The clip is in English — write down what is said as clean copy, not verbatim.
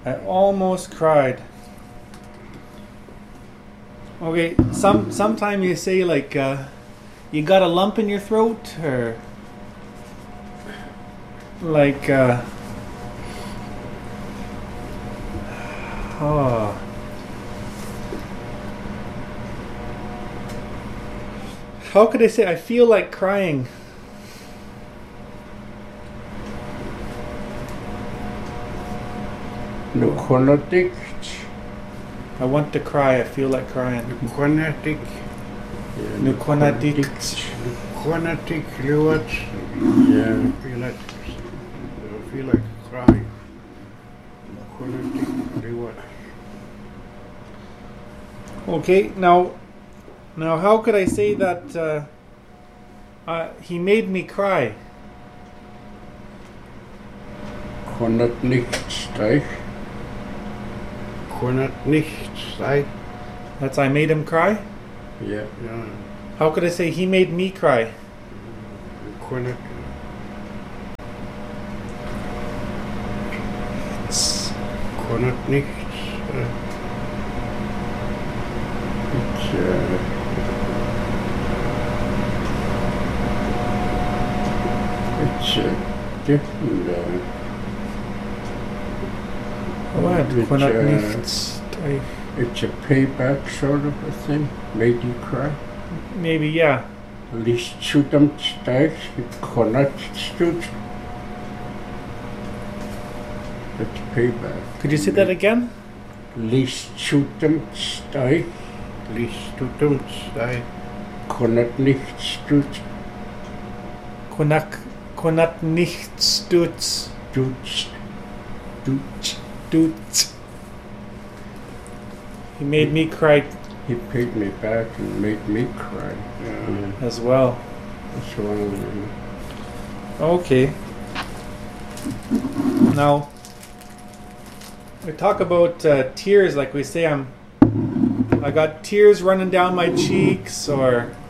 I almost cried. Okay, sometime you say like you got a lump in your throat, or like oh. How could I say I feel like crying? I want to cry. I feel like crying. Nukonatik. Liwat. Yeah, I feel like crying. Nukonatik liwat. Okay, now how could I say that he made me cry? Konat nicht streich. That's I made him cry? Yeah. How could I say he made me cry? Konat nicht. It's different. It's a payback sort of a thing. Made you cry. Maybe, yeah. Liest shoot them steig. Konat shoot. That's payback. Could you say that again? Liest shoot them steig. Konat nicht stutz. Konat nicht stutz. Stutz. He made me cry. He paid me back and made me cry. Yeah. As well. That's one of them. Okay. Now, we talk about tears, like we say I got tears running down my cheeks, or